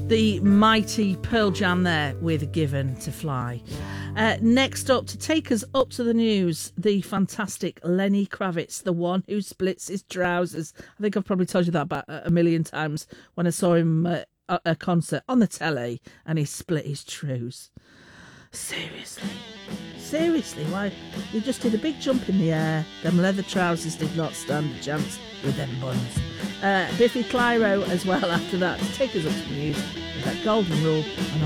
The mighty Pearl Jam there with Given to Fly. Next up, to take us up to the news, the fantastic Lenny Kravitz, the one who splits his trousers. I think I've probably told you that about a million times when I saw him at a concert on the telly and he split his trews. Seriously, why? He just did a big jump in the air. Them leather trousers did not stand a chance with them buns. Biffy Clyro as well after that to take us up to the news with that golden rule and